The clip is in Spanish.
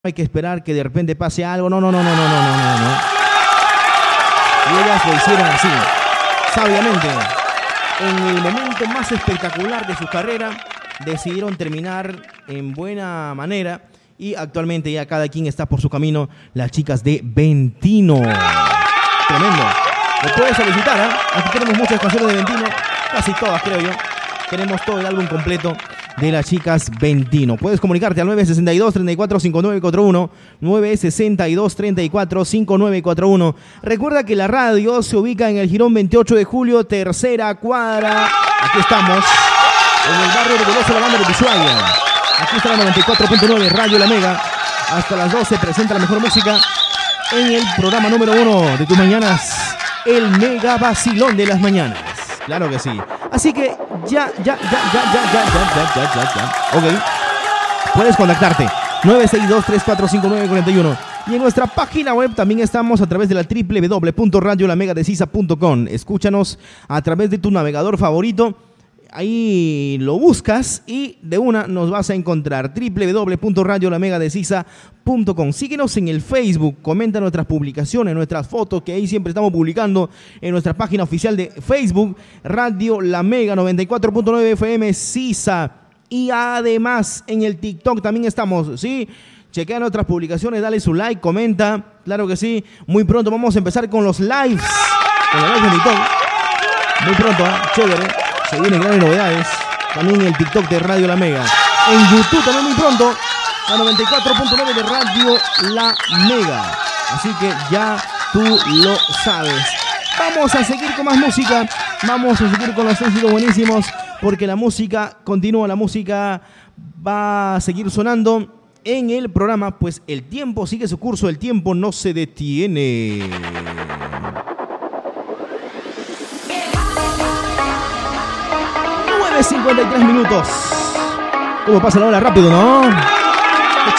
hay que esperar que de repente pase algo. No. Y ellas lo hicieron así, sabiamente. En el momento más espectacular de su carrera, decidieron terminar en buena manera. Y actualmente ya cada quien está por su camino. Las chicas de Ventino. Tremendo. Lo puedes solicitar, ¿eh? Aquí tenemos muchas canciones de Ventino. Casi todas, creo yo. Tenemos todo el álbum completo de las chicas Ventino. Puedes comunicarte al 962-34-5941, 962-34-5941. Recuerda que la radio se ubica en el Jirón 28 de Julio, tercera cuadra. Aquí estamos, en el barrio de Veloso, la banda de Ushuaia. Aquí está la 94.9, Radio La Mega. Hasta las 12 presenta la mejor música en el programa número 1 de tus mañanas, el Mega Vacilón de las mañanas. Claro que sí. Así que ya. Ok. Puedes contactarte. 962-345941. Y en nuestra página web también estamos a través de la www.radiolamegadecisa.com. Escúchanos a través de tu navegador favorito. Ahí lo buscas y de una nos vas a encontrar. www.radiolamegadecisa.com. Síguenos en el Facebook, comenta nuestras publicaciones, nuestras fotos, que ahí siempre estamos publicando en nuestra página oficial de Facebook, Radio La Mega 94.9 FM Sisa. Y además en el TikTok también estamos, ¿sí? Chequea nuestras publicaciones, dale su like, comenta, claro que sí. Muy pronto vamos a empezar con los lives, con los lives de TikTok. Muy pronto, chévere. Se vienen grandes novedades. También en el TikTok de Radio La Mega. En YouTube también muy pronto. La 94.9 de Radio La Mega. Así que ya tú lo sabes. Vamos a seguir con más música. Vamos a seguir con los éxitos buenísimos. Porque la música continúa. La música va a seguir sonando en el programa. Pues el tiempo sigue su curso. El tiempo no se detiene. 53 minutos. ¿Cómo pasa la hora? Rápido, ¿no?